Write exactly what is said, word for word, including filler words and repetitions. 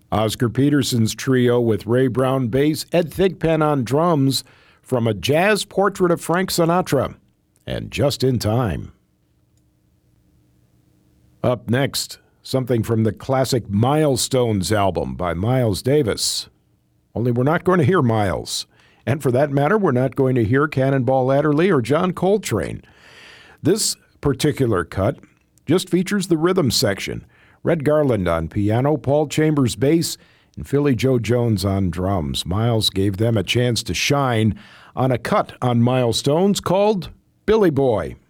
Oscar Peterson's trio with Ray Brown bass, Ed Thigpen on drums from a jazz portrait of Frank Sinatra, and Just in Time. Up next, something from the classic Milestones album by Miles Davis. Only we're not going to hear Miles. And for that matter, we're not going to hear Cannonball Adderley or John Coltrane. This particular cut just features the rhythm section. Red Garland on piano, Paul Chambers bass, and Philly Joe Jones on drums. Miles gave them a chance to shine on a cut on Milestones called Billy Boy.